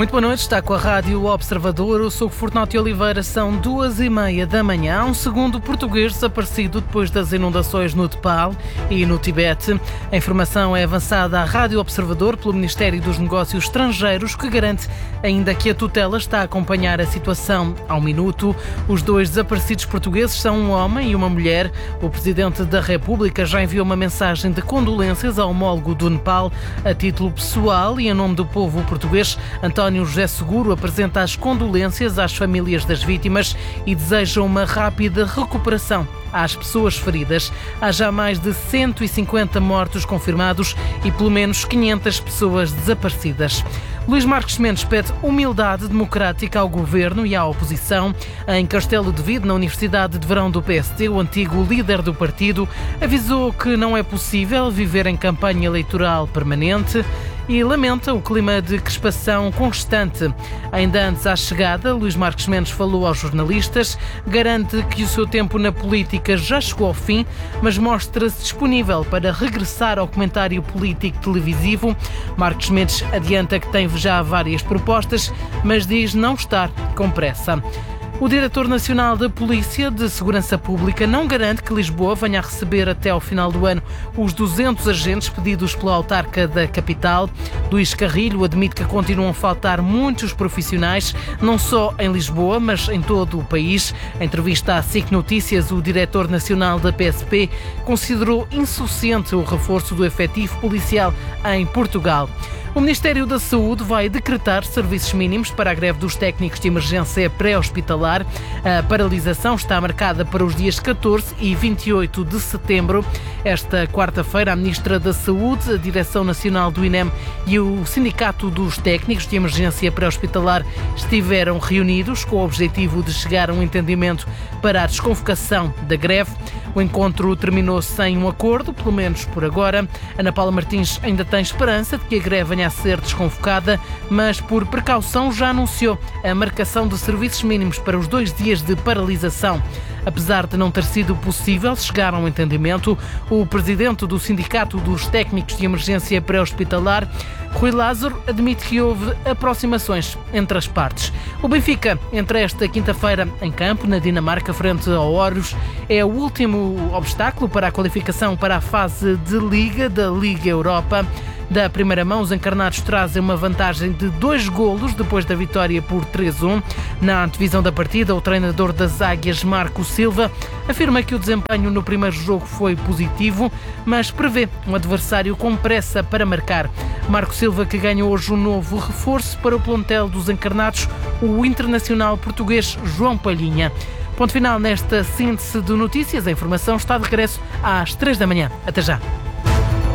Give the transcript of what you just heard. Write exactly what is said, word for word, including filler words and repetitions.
Muito boa noite, está com a Rádio Observador. Eu sou o Fortunato Oliveira, são duas e meia da manhã. Um segundo português desaparecido depois das inundações no Nepal e no Tibete. A informação é avançada à Rádio Observador pelo Ministério dos Negócios Estrangeiros, que garante ainda que a tutela está a acompanhar a situação ao minuto. Os dois desaparecidos portugueses são um homem e uma mulher. O Presidente da República já enviou uma mensagem de condolências ao homólogo do Nepal a título pessoal e em nome do povo português. António José Seguro apresenta as condolências às famílias das vítimas e deseja uma rápida recuperação às pessoas feridas. Há já mais de cento e cinquenta mortos confirmados e pelo menos quinhentas pessoas desaparecidas. Luís Marques Mendes pede humildade democrática ao governo e à oposição. Em Castelo de Vide, na Universidade de Verão do P S D, o antigo líder do partido avisou que não é possível viver em campanha eleitoral permanente e lamenta o clima de crispação constante. Ainda antes à chegada, Luís Marques Mendes falou aos jornalistas, garante que o seu tempo na política já chegou ao fim, mas mostra-se disponível para regressar ao comentário político televisivo. Marques Mendes adianta que tem já várias propostas, mas diz não estar com pressa. O Diretor Nacional da Polícia de Segurança Pública não garante que Lisboa venha a receber até ao final do ano os duzentos agentes pedidos pela autarca da capital. Luís Carrilho admite que continuam a faltar muitos profissionais, não só em Lisboa, mas em todo o país. Em entrevista à S I C Notícias, o Diretor Nacional da P S P considerou insuficiente o reforço do efetivo policial em Portugal. O Ministério da Saúde vai decretar serviços mínimos para a greve dos técnicos de emergência pré-hospitalar. A paralisação está marcada para os dias catorze e vinte e oito de setembro. Esta quarta-feira, a Ministra da Saúde, a Direção Nacional do I N E M e o Sindicato dos Técnicos de Emergência Pré-Hospitalar estiveram reunidos com o objetivo de chegar a um entendimento para a desconvocação da greve. O encontro terminou sem um acordo, pelo menos por agora. Ana Paula Martins ainda tem esperança de que a greve venha a ser desconvocada, mas por precaução já anunciou a marcação de serviços mínimos para os dois dias de paralisação. Apesar de não ter sido possível chegar a um entendimento, o presidente do Sindicato dos Técnicos de Emergência Pré-Hospitalar, Rui Lázaro, admite que houve aproximações entre as partes. O Benfica, entre esta quinta-feira em campo, na Dinamarca, frente ao Århus, é o último obstáculo para a qualificação para a fase de Liga da Liga Europa. Da primeira mão, os encarnados trazem uma vantagem de dois golos depois da vitória por três a um. Na antevisão da partida, o treinador das Águias, Marco Silva, afirma que o desempenho no primeiro jogo foi positivo, mas prevê um adversário com pressa para marcar. Marco Silva, que ganha hoje um novo reforço para o plantel dos encarnados, o internacional português João Palhinha. Ponto final nesta síntese de notícias. A informação está de regresso às três da manhã. Até já.